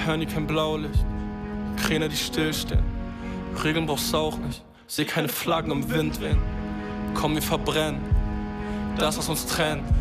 hören nie kein Blaulicht. Kräne, die stillstehen. Regeln brauchst du auch nicht. Seh keine Flaggen im Wind wehen. Komm, wir verbrennen das, was uns trennt.